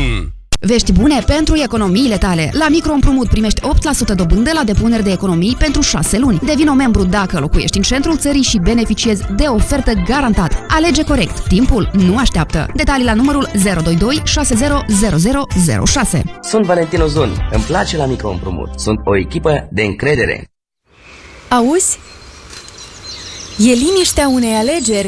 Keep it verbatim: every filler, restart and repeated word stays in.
Mm. Vești bune pentru economiile tale. La microîmprumut primești opt la sută dobândă la depuneri de economii pentru șase luni. Devino membru dacă locuiești în centrul țării și beneficiezi de ofertă garantat. Alege corect. Timpul nu așteaptă. Detalii la numărul zero doi doi șase zero zero zero zero șase. Sunt Valentin Ozon. Îmi place la microîmprumut. Sunt o echipă de încredere. Auzi? E liniștea unei alegeri